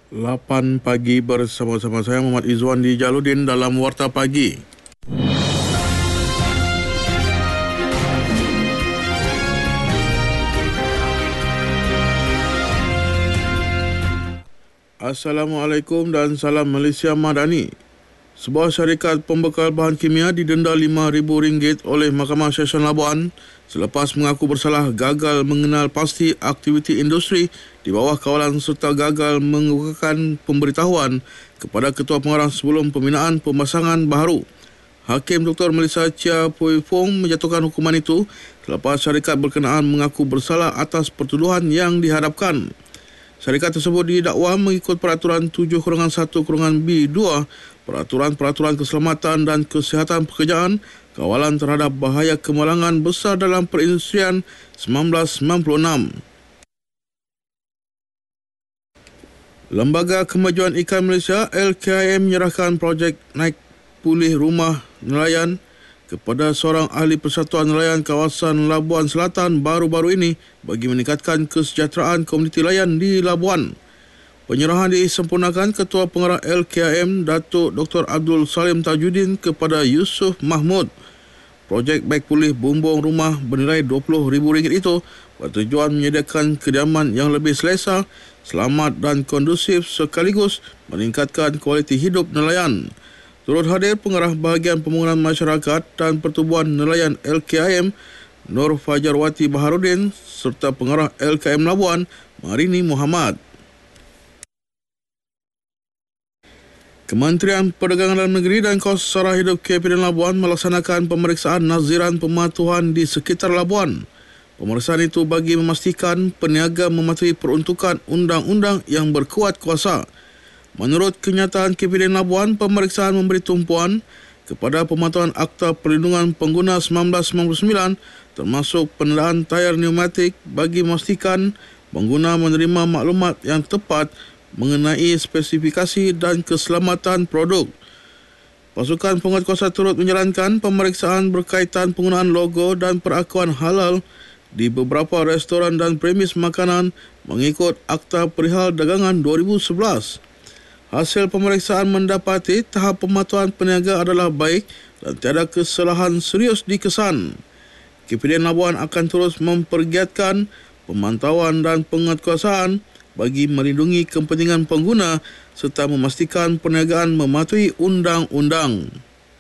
8 pagi bersama-sama saya Muhammad Izwan di Jaludin dalam Warta Pagi. Assalamualaikum dan salam Malaysia Madani. Sebuah syarikat pembekal bahan kimia didenda RM5,000 oleh Mahkamah Session Labuan selepas mengaku bersalah gagal mengenal pasti aktiviti industri di bawah kawalan serta gagal mengemukakan pemberitahuan kepada Ketua Pengarah sebelum pembinaan pemasangan baharu. Hakim Dr. Melissa Chia Pui Fong menjatuhkan hukuman itu selepas syarikat berkenaan mengaku bersalah atas pertuduhan yang dihadapkan. Syarikat tersebut didakwa mengikut Peraturan 7/1/B2 Peraturan Keselamatan dan Kesihatan Pekerjaan Kawalan terhadap bahaya kemalangan besar dalam perindustrian 1996. Lembaga Kemajuan Ikan Malaysia LKIM menyerahkan projek naik pulih rumah nelayan kepada seorang ahli Persatuan Nelayan Kawasan Labuan Selatan baru-baru ini bagi meningkatkan kesejahteraan komuniti nelayan di Labuan. Penyerahan disempurnakan Ketua Pengarah LKIM Datuk Dr. Abdul Salim Tajuddin kepada Yusuf Mahmud. Projek baik pulih bumbung rumah bernilai RM20,000 itu bertujuan menyediakan kediaman yang lebih selesa, selamat dan kondusif sekaligus meningkatkan kualiti hidup nelayan. Turut hadir Pengarah Bahagian Pembangunan Masyarakat dan Pertubuhan Nelayan LKIM Nur Fajarwati Baharudin serta Pengarah LKIM Labuan Marini Muhammad. Kementerian Perdagangan Dalam Negeri dan Kos Sara Hidup KPDN Labuan melaksanakan pemeriksaan naziran pematuhan di sekitar Labuan. Pemeriksaan itu bagi memastikan peniaga mematuhi peruntukan undang-undang yang berkuat kuasa. Menurut kenyataan KPDN Labuan, pemeriksaan memberi tumpuan kepada pematuhan Akta Perlindungan Pengguna 1999 termasuk penandaan tayar pneumatik bagi memastikan pengguna menerima maklumat yang tepat mengenai spesifikasi dan keselamatan produk. Pasukan penguatkuasa turut menjalankan pemeriksaan berkaitan penggunaan logo dan perakuan halal di beberapa restoran dan premis makanan mengikut Akta Perihal Dagangan 2011. Hasil pemeriksaan mendapati tahap pematuhan peniaga adalah baik dan tiada kesalahan serius dikesan. KPDN Labuan akan terus mempergiatkan pemantauan dan penguatkuasaan bagi melindungi kepentingan pengguna serta memastikan perniagaan mematuhi undang-undang.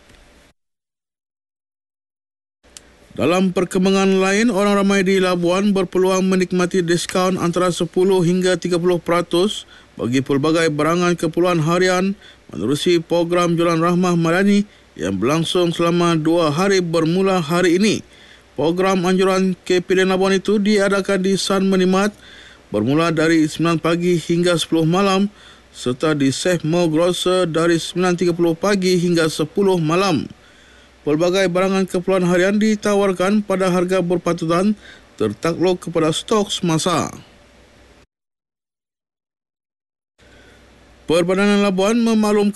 Dalam perkembangan lain, orang ramai di Labuan berpeluang menikmati diskaun antara 10 hingga 30% bagi pelbagai barangan keperluan harian menerusi program Jualan Rahmah Madani yang berlangsung selama 2 hari bermula hari ini. Program anjuran KPDN Labuan itu diadakan di Sun Minimat bermula dari 9 pagi hingga 10 malam serta di Safe Mall Grocer dari 9.30 pagi hingga 10 malam. Pelbagai barangan keperluan harian ditawarkan pada harga berpatutan tertakluk kepada stok semasa. Perbadanan Labuan memaklumkan